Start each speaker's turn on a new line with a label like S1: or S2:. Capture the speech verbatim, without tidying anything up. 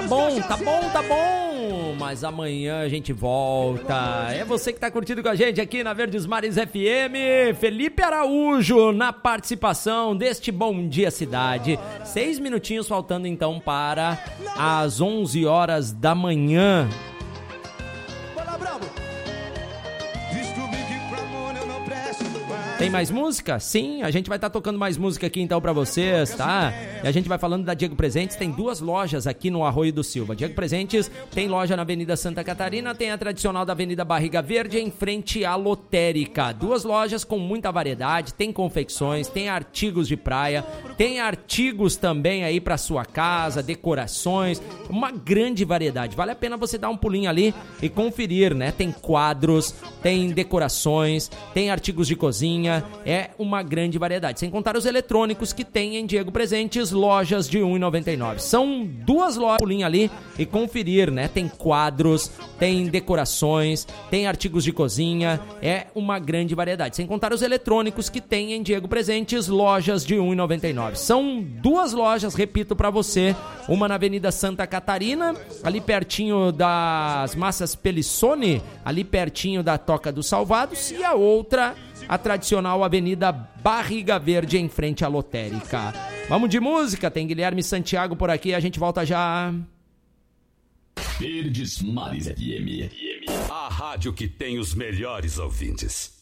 S1: bom, tá bom, tá bom. Mas amanhã a gente volta. É você que tá curtindo com a gente aqui na Verdes Mares F M. Felipe Araújo na participação deste Bom Dia Cidade. Seis minutinhos faltando então para as onze horas da manhã. Tem mais música? Sim, a gente vai estar tá tocando mais música aqui então pra vocês, tá? E a gente vai falando da Diego Presentes, tem duas lojas aqui no Arroio do Silva. Diego Presentes tem loja na Avenida Santa Catarina, tem a tradicional da Avenida Barriga Verde, em frente à Lotérica. Duas lojas com muita variedade, tem confecções, tem artigos de praia, tem artigos também aí pra sua casa, decorações, uma grande variedade. Vale a pena você dar um pulinho ali e conferir, né? Tem quadros, tem decorações, tem artigos de cozinha, é uma grande variedade. Sem contar os eletrônicos que tem em Diego Presentes, lojas de um real e noventa e nove centavos. São duas lojas, pulinho ali e conferir, né? Tem quadros, tem decorações, tem artigos de cozinha, é uma grande variedade. Sem contar os eletrônicos que tem em Diego Presentes, lojas de um real e noventa e nove centavos. São duas lojas, repito pra você, uma na Avenida Santa Catarina, ali pertinho das Massas Pelissone, ali pertinho da Toca dos Salvados, e a outra, a tradicional Avenida Barriga Verde, em frente à Lotérica. Vamos de música, tem Guilherme Santiago por aqui, a gente volta já.
S2: Verdes Mares F M, a rádio que tem os melhores ouvintes.